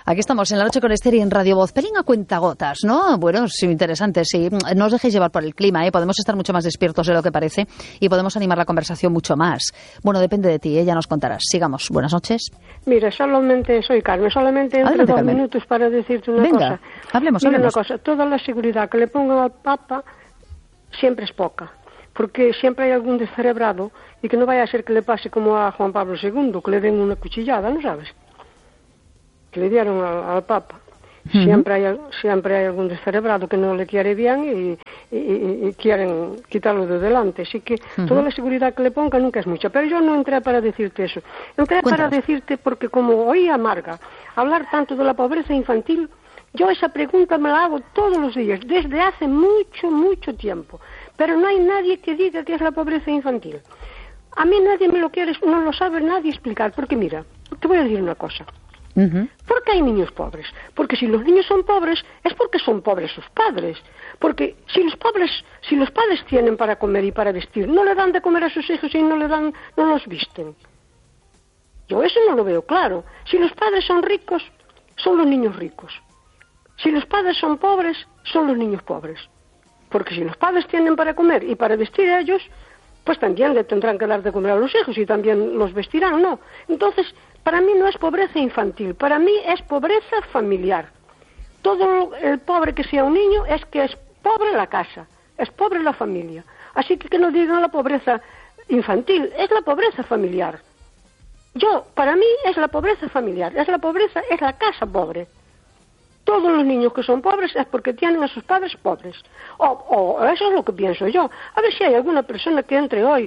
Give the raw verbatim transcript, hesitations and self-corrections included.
Aquí estamos en La Noche con Esther y en Radio Voz. Pelín a cuentagotas, ¿no? Bueno, sí, interesante, sí. No os dejéis llevar por el clima, ¿eh? Podemos estar mucho más despiertos de lo que parece y podemos animar la conversación mucho más. Bueno, depende de ti, ¿eh? Ya nos contarás. Sigamos. Buenas noches. Mira, solamente, soy Carmen, solamente entre Adelante, dos Carmen. minutos para decirte una Venga, cosa. hablemos, Mira hablemos. una cosa, toda la seguridad que le pongan al Papa siempre es poca, porque siempre hay algún descerebrado y que no vaya a ser que le pase como a Juan Pablo segundo, que le den una cuchillada, ¿no sabes? Que le dieron al, al Papa. Uh-huh. Siempre hay siempre hay algún descerebrado que no le quiere bien y, y, y quieren quitarlo de delante. Así que uh-huh. toda la seguridad que le ponga nunca es mucha. Pero yo no entré para decirte eso. Entré Cuéntanos. para decirte porque como oí a Marga hablar tanto de la pobreza infantil, yo esa pregunta me la hago todos los días, desde hace mucho, mucho tiempo. Pero no hay nadie que diga qué es la pobreza infantil. A mí nadie me lo quiere, no lo sabe nadie explicar. Porque mira, te voy a decir una cosa. Uh-huh. ¿Por qué hay niños pobres? Porque si los niños son pobres es porque son pobres sus padres. Porque si los pobres, si los padres tienen para comer y para vestir, no le dan de comer a sus hijos y no le dan, no los visten. Yo eso no lo veo claro. Si los padres son ricos, son los niños ricos. Si los padres son pobres, son los niños pobres. Porque si los padres tienen para comer y para vestir a ellos, pues también le tendrán que dar de comer a los hijos y también los vestirán, ¿no? Entonces, para mí no es pobreza infantil, para mí es pobreza familiar. Todo el pobre que sea un niño es que es pobre la casa, es pobre la familia. Así que que no digan la pobreza infantil, es la pobreza familiar. Yo, para mí es la pobreza familiar, es la pobreza, es la casa pobre. Todos los niños que son pobres es porque tienen a sus padres pobres. O, o eso es lo que pienso yo. A ver si hay alguna persona que entre hoy